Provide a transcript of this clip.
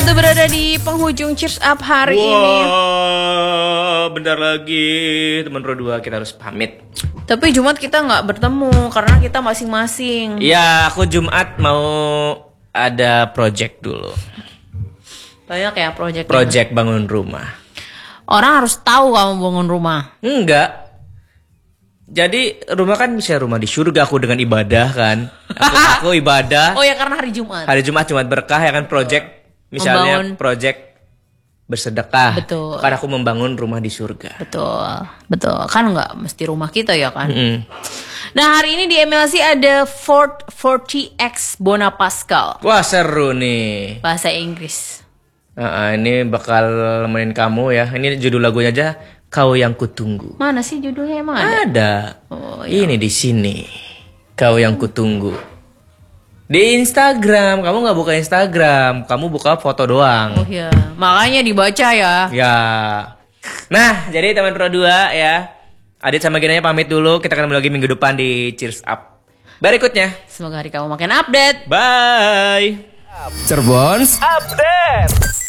Sudah berada di penghujung Cheers Up hari ini. Bentar lagi teman Pro 2 kita harus pamit. Tapi Jumat kita nggak bertemu karena kita masing-masing. Iya, aku Jumat mau ada project dulu. Banyak ya Project bangun rumah. Orang harus tahu kamu bangun rumah. Enggak. Jadi rumah kan bisa rumah di surga, aku dengan ibadah kan. Aku ibadah. Oh ya, karena hari Jumat. Hari Jumat berkah ya kan, project misalnya project bersedekah. Betul. Karena aku membangun rumah di surga. Betul. Kan nggak mesti rumah kita ya kan. Nah, hari ini di MLC ada Ford 40X Bona Pascal. Wah, seru nih. Bahasa Inggris. Ini bakal nemenin kamu ya. Ini judul lagunya aja, Kau Yang Kutunggu. Mana sih judulnya, emang ada? Ada. Oh, ya. Ini di sini. Kau Yang Kutunggu. Di Instagram. Kamu nggak buka Instagram. Kamu buka foto doang. Oh iya. Makanya dibaca ya. Ya. Nah, jadi teman Pro 2 ya. Adit sama Ginanya pamit dulu. Kita akan kembali lagi minggu depan di Cheers Up berikutnya. Semoga hari kamu makin update. Bye. Cirebons Update.